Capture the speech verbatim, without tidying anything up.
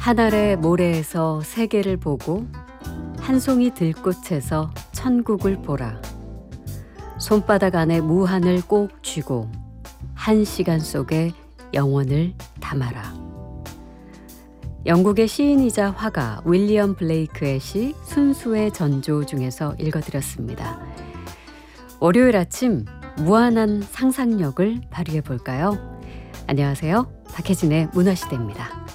한 알의 모래에서 세계를 보고 한 송이 들꽃에서 천국을 보라. 손바닥 안에 무한을 꼭 쥐고 한 시간 속에 영원을 담아라. 영국의 시인이자 화가 윌리엄 블레이크의 시 순수의 전조 중에서 읽어드렸습니다. 월요일 아침 무한한 상상력을 발휘해 볼까요? 안녕하세요. 박혜진의 문화시대입니다.